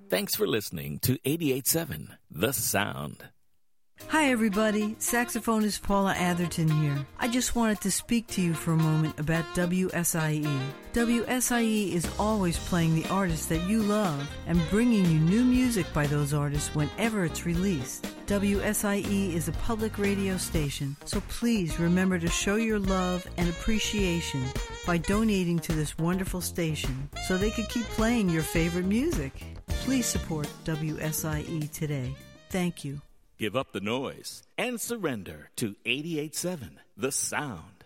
Thanks for listening to 88.7 The Sound. Hi, everybody. Saxophonist Paula Atherton here. I just wanted to speak to you for a moment about WSIE. WSIE is always playing the artists that you love and bringing you new music by those artists whenever it's released. WSIE is a public radio station, so please remember to show your love and appreciation by donating to this wonderful station so they could keep playing your favorite music. Please support WSIE today. Thank you. Give up the noise and surrender to 88.7 The Sound.